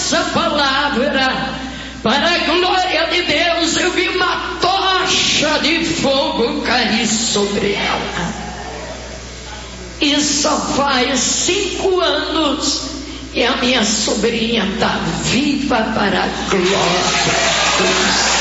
essa palavra, para a glória de Deus, eu vi uma tocha de fogo cair sobre ela. E só faz 5 anos e a minha sobrinha está viva para a glória de Deus.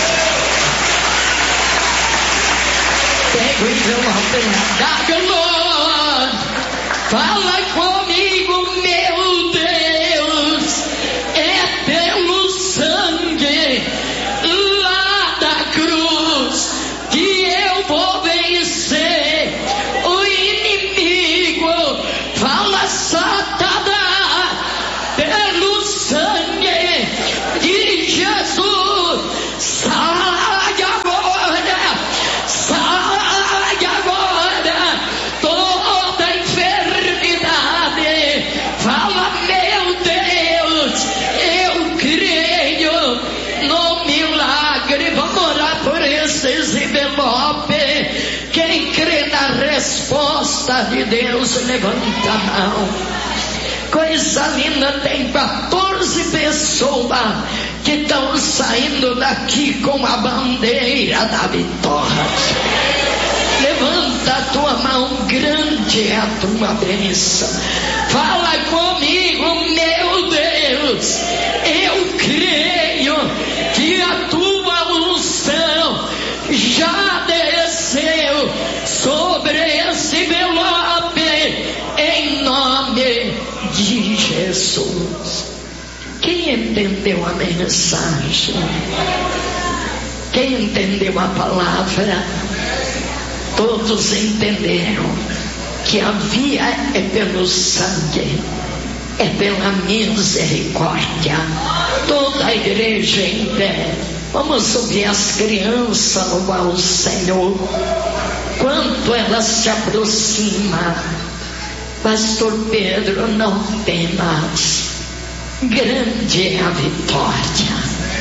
Pega o envelope da glória, fala comigo, meu Deus, é pelo sangue lá da cruz que eu vou vencer o inimigo. Fala, Satanás, pelo sangue de Jesus, sai agora, sai agora, toda enfermidade. Fala, meu Deus, eu creio no milagre. Vamos orar por esses envelopes. Quem crê na resposta de Deus, levanta a mão. Coisa linda, tem 14 pessoas que estão saindo daqui com a bandeira da vitória. Levanta a tua mão, grande é a tua bênção. Fala comigo, meu Deus, eu creio que a tua unção já desceu sobre esse envelope, em nome de Jesus. Quem entendeu a mensagem? Quem entendeu a palavra? Todos entenderam que a via é pelo sangue, é pela misericórdia. Toda a igreja em pé. Vamos ouvir as crianças louvar o Senhor. Quanto elas se aproximam. Pastor Pedro, não temas, grande é a vitória.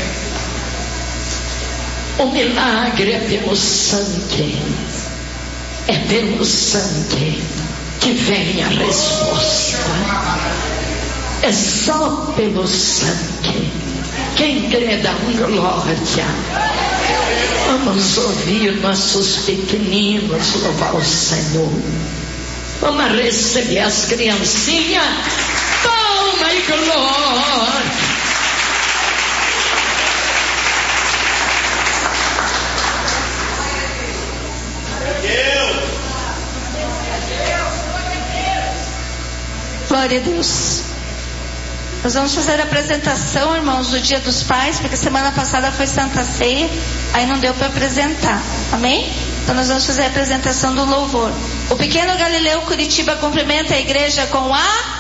O milagre é pelo sangue, é pelo sangue que vem a resposta. É só pelo sangue. Quem crê dá glória. Vamos ouvir nossos pequeninos louvar o Senhor. Vamos receber as criancinhas. Palma e glória. Glória a Deus. Nós vamos fazer a apresentação, irmãos, do Dia dos Pais, porque semana passada foi Santa Ceia, aí não deu para apresentar. Amém? Então nós vamos fazer a apresentação do louvor. O pequeno Galileu Curitiba cumprimenta a igreja com a